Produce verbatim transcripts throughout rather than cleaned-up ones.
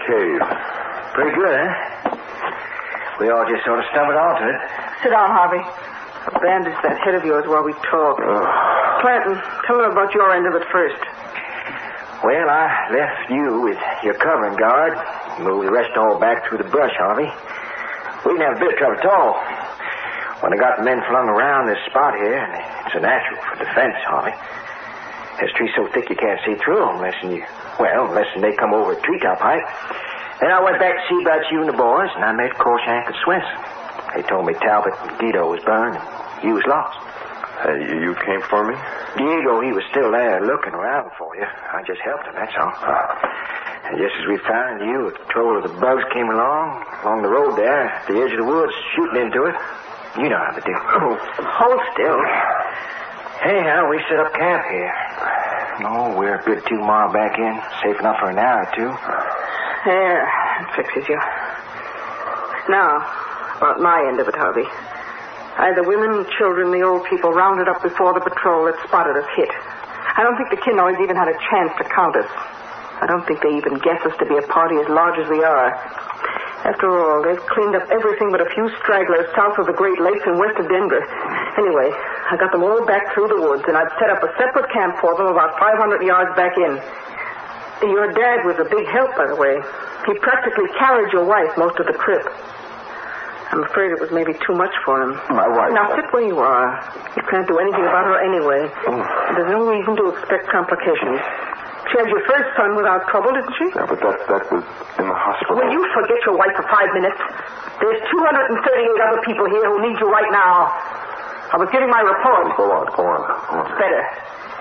cave? Pretty good, eh? We all just sort of stumbled onto it. Sit down, Harvey. I'll bandage that head of yours while we talk. Oh. Clanton, tell them about your end of it first. Well, I left you with your covering guard. Moved the rest all back through the brush, Harvey. We didn't have a bit of trouble at all. When I got the men flung around this spot here, and it's a natural for defense, Harvey. This tree's so thick you can't see through them unless you, well, unless they come over a treetop height. Then I went back to see about you and the boys, and I met Corshank and Swenson. They told me Talbot and Guido was burned, and you was lost. Hey, you came for me? Diego, he was still there looking around for you. I just helped him, that's all. And just as we found you, a patrol of the bugs came along, along the road there, at the edge of the woods, shooting into it. You know how to do. Oh, hold still. Anyhow, we set up camp here. No, we're a good two mile back in, safe enough for an hour or two. There, that fixes you. Now, about my end of it, Harvey. I had the women, children, the old people rounded up before the patrol that spotted us hit. I don't think the Kinoids even had a chance to count us. I don't think they even guess us to be a party as large as we are. After all, they've cleaned up everything but a few stragglers south of the Great Lakes and west of Denver. Anyway, I got them all back through the woods, and I've set up a separate camp for them about five hundred yards back in. Your dad was a big help, by the way. He practically carried your wife most of the trip. I'm afraid it was maybe too much for him. My wife? Now, sit where you are. You can't do anything about her anyway. Oh. There's no reason to expect complications. She had your first son without trouble, didn't she? Yeah, but that, that was in the hospital. Will you forget your wife for five minutes? There's two hundred thirty-eight other people here who need you right now. I was giving my report. Go on, go on, go on. It's better.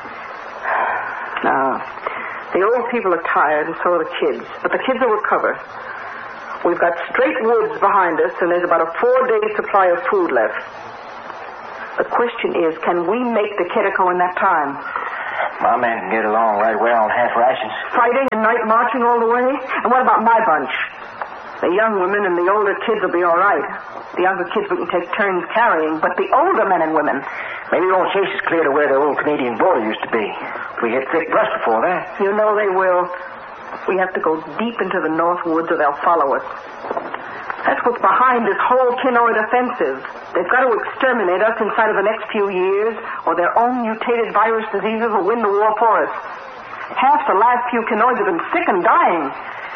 Now, the old people are tired, and so are the kids. But the kids will recover. We've got straight woods behind us, and there's about a four-day supply of food left. The question is, can we make the Quetico in that time? My men can get along right well on half rations. Fighting and night marching all the way? And what about my bunch? The young women and the older kids will be all right. The younger kids we can take turns carrying, but the older men and women... Maybe they won't chase us clear to where the old Canadian border used to be. We hit thick brush before that. You know they will. We have to go deep into the north woods or they'll follow us. That's what's behind this whole Kinoid offensive. They've got to exterminate us inside of the next few years, or their own mutated virus diseases will win the war for us. Half the last few Kinoids have been sick and dying.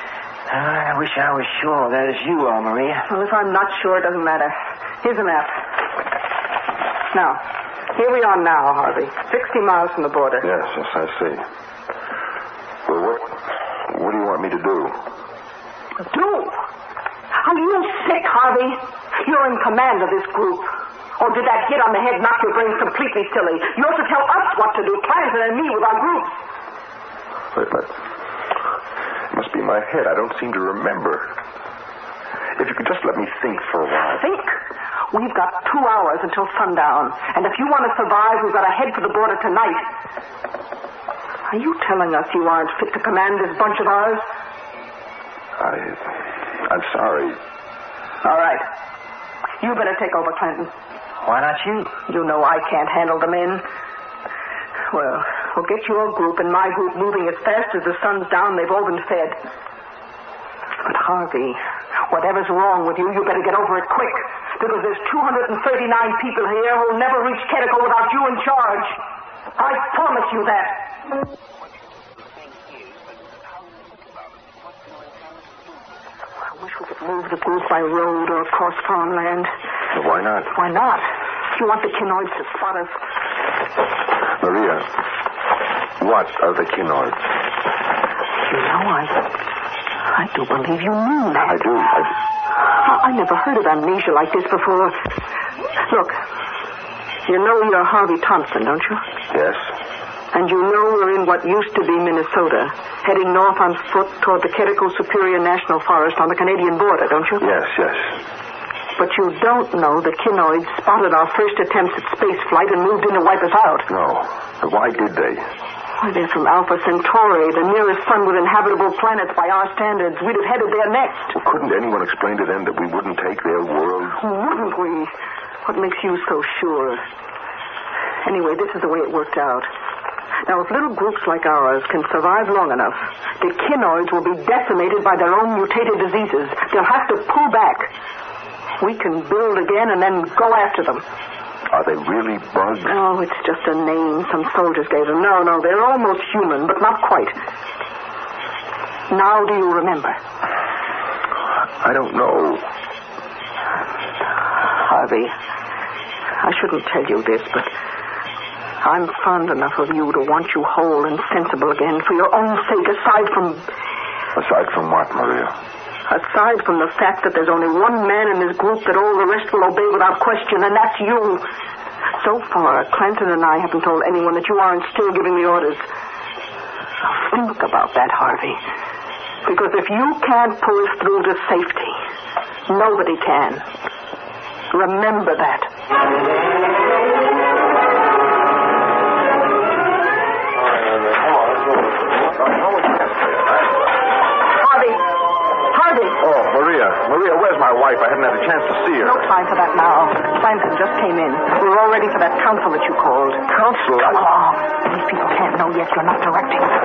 I wish I was sure that is you are, Maria. Well, if I'm not sure, it doesn't matter. Here's a map. Now, here we are now, Harvey. Sixty miles from the border. Yes, yes, I see. Well, what, what do you want me to do? Do? Are you sick, Harvey? You're in command of this group. Or did that hit on the head knock your brains completely silly? You ought to tell us what to do, Clanton and me with our groups. Wait, but it must be my head. I don't seem to remember. If you could just let me think for a while. Think? We've got two hours until sundown. And if you want to survive, we've got to head for the border tonight. Are you telling us you aren't fit to command this bunch of ours? I... I'm sorry. All right. You better take over, Clanton. Why not you? You know I can't handle the men. Well, we'll get your group and my group moving as fast as the sun's down. They've all been fed. But Harvey, whatever's wrong with you, you better get over it quick. Because there's two hundred thirty-nine people here who'll never reach Quetico without you in charge. I promise you that. I wish we could move the group by road or across farmland. Well, why not? Why not? You want the Kinoids to spot us. Maria, what are the Kinoids? You know, I... I do believe you mean that. I do. I, I never heard of amnesia like this before. Look, you know you're Harvey Thompson, don't you? yes. And you know we're in what used to be Minnesota, heading north on foot toward the Quetico Superior National Forest on the Canadian border, don't you? Yes, yes. But you don't know the Kinoids spotted our first attempts at space flight and moved in to wipe us out. No. But why did they? Why, they're from Alpha Centauri, the nearest sun with inhabitable planets by our standards. We'd have headed there next. Well, couldn't anyone explain to them that we wouldn't take their world? Wouldn't we? What makes you so sure? Anyway, this is the way it worked out. Now, if little groups like ours can survive long enough, the Kinoids will be decimated by their own mutated diseases. They'll have to pull back. We can build again and then go after them. Are they really bugs? Oh, it's just a name some soldiers gave them. No, no, they're almost human, but not quite. Now do you remember? I don't know. Harvey, I shouldn't tell you this, but I'm fond enough of you to want you whole and sensible again for your own sake, aside from... Aside from what, Maria? Aside from the fact that there's only one man in this group that all the rest will obey without question, and that's you. So far, Clanton and I haven't told anyone that you aren't still giving the orders. Think about that, Harvey. Because if you can't pull us through to safety, nobody can. Remember that. Harvey! Harvey! Oh, Maria. Maria, where's my wife? I haven't had a chance to see her. No time for that now. Clanton just came in. We're all ready for that council that you called. Council? Come along. These people can't know yet you're not directing them.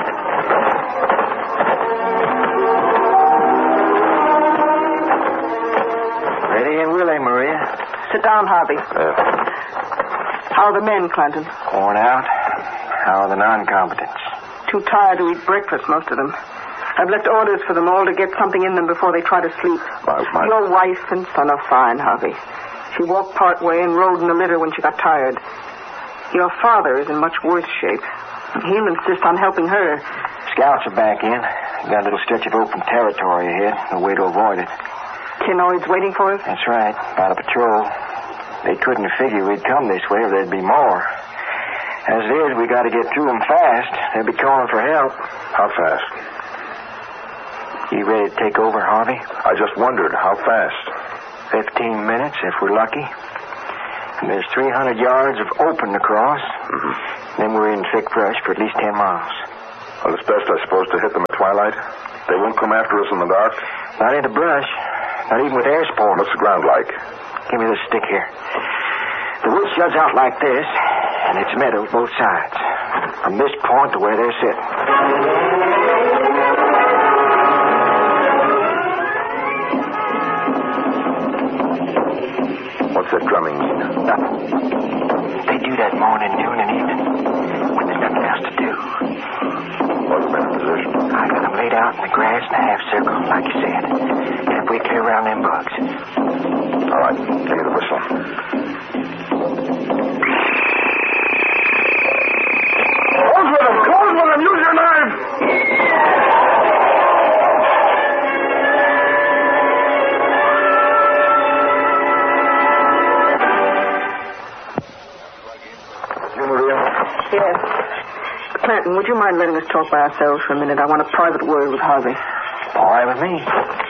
Ready and willing, Maria. Sit down, Harvey. Uh, How are the men, Clanton? Worn out. How are the non-competents? Too tired to eat breakfast, most of them. I've left orders for them all to get something in them before they try to sleep. My, my... Your wife and son are fine, Harvey. She walked part way and rode in the litter when she got tired. Your father is in much worse shape. He'll insist on helping her. Scouts are back in. Got a little stretch of open territory ahead. No way to avoid it. Kinoids waiting for us? That's right. About a patrol. They couldn't figure we'd come this way or there'd be more. As it is, we got to get through them fast. They'll be calling for help. How fast? You ready to take over, Harvey? I just wondered, how fast? Fifteen minutes, if we're lucky. And there's three hundred yards of open to cross. Mm-hmm. Then we're in thick brush for at least ten miles. Well, it's best, I suppose, to hit them at twilight. They won't come after us in the dark. Not in the brush. Not even with air sport. What's the ground like? Give me this stick here. The woods juts out like this, and it's meadow both sides. From this point to where they're sitting. What's that drumming mean? Nothing. They do that morning, noon, and evening. When there's nothing else to do. What's been in position? I got them laid out in the grass in a half circle, like you said. Halfway clear around them bugs. All right, give me the whistle. Close with them! Close with them! Use your knife! You, Maria? Yes. Clanton, would you mind letting us talk by ourselves for a minute? I want a private word with Harvey. All right with me.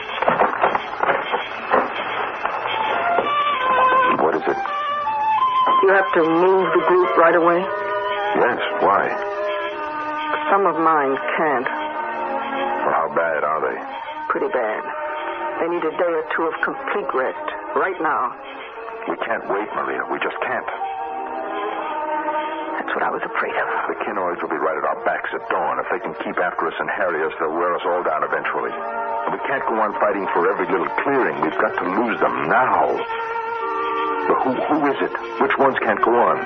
What is it? You have to move the group right away? Yes, why? Some of mine can't. Well, how bad are they? Pretty bad. They need a day or two of complete rest. Right now. We can't wait, Maria. We just can't. That's what I was afraid of. The Kinoids will be right at our backs at dawn. If they can keep after us and harry us, they'll wear us all down eventually. And we can't go on fighting for every little clearing. We've got to lose them now. But who, who is it? Which ones can't go on?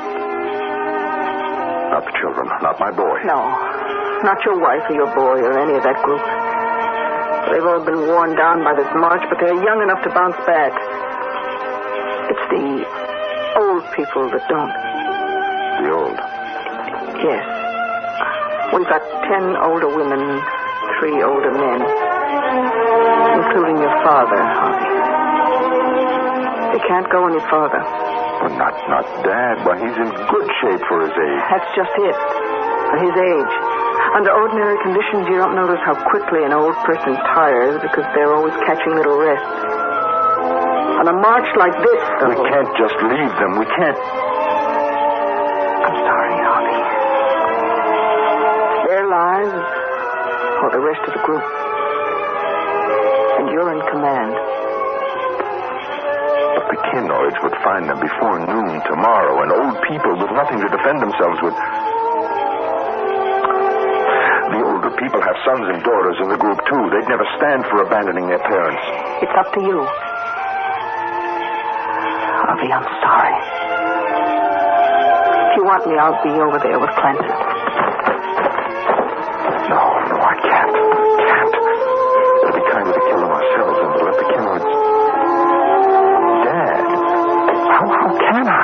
Not the children. Not my boy. No. Not your wife or your boy or any of that group. They've all been worn down by this march, but they're young enough to bounce back. It's the old people that don't. The old? Yes. We've got ten older women, three older men, including your father, Harvey. They can't go any farther. Well, not, not Dad. Why, he's in good shape for his age. That's just it. For his age. Under ordinary conditions, you don't notice how quickly an old person tires because they're always catching little rests. On a march like this, though... We can't just leave them. We can't... I'm sorry, Harvey. Their lives or the rest of the group. And you're in command. But the Kinoids would find them before noon tomorrow, and old people with nothing to defend themselves with... other people have sons and daughters in the group, too. They'd never stand for abandoning their parents. It's up to you. Harvey, I'm sorry. If you want me, I'll be over there with Clinton.